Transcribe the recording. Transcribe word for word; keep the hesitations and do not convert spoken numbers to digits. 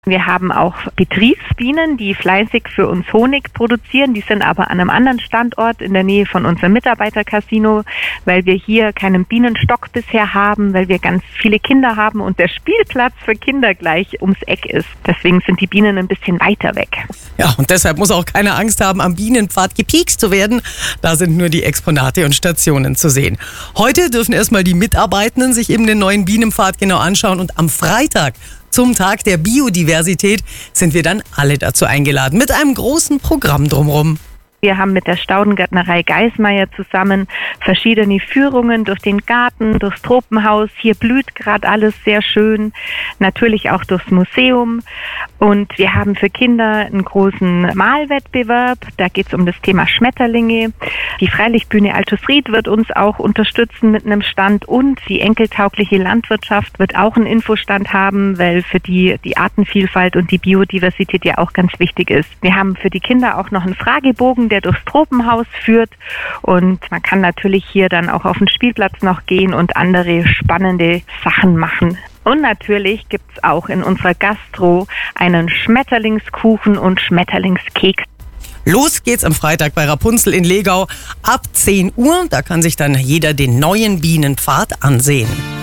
Wir haben auch Betriebsbienen, die fleißig für uns Honig produzieren. Die sind aber an einem anderen Standort in der Nähe von unserem Mitarbeitercasino, weil wir hier keinen Bienenstock bisher haben, weil wir ganz viele Kinder haben und der Spielplatz für Kinder gleich ums Eck ist. Deswegen sind die Bienen ein bisschen weiter weg. Ja, und deshalb muss auch keine Angst haben, am Bienenpfad gepiekst zu werden. Da sind nur die Exponate und Stationen zu sehen. Heute dürfen erstmal die Mitarbeitenden sich eben den neuen Bienenpfad genau anschauen und am Freitag zum Tag der Biodiversität sind wir dann alle dazu eingeladen, mit einem großen Programm drumherum. Wir haben mit der Staudengärtnerei Geismeier zusammen verschiedene Führungen durch den Garten, durchs Tropenhaus. Hier blüht gerade alles sehr schön. Natürlich auch durchs Museum. Und wir haben für Kinder einen großen Malwettbewerb. Da geht es um das Thema Schmetterlinge. Die Freilichtbühne Altusried wird uns auch unterstützen mit einem Stand. Und die enkeltaugliche Landwirtschaft wird auch einen Infostand haben, weil für die die Artenvielfalt und die Biodiversität ja auch ganz wichtig ist. Wir haben für die Kinder auch noch einen Fragebogen, der durchs Tropenhaus führt, und man kann natürlich hier dann auch auf den Spielplatz noch gehen und andere spannende Sachen machen. Und natürlich gibt es auch in unserer Gastro einen Schmetterlingskuchen und Schmetterlingskeks. Los geht's am Freitag bei Rapunzel in Legau ab zehn Uhr. Da kann sich dann jeder den neuen Bienenpfad ansehen.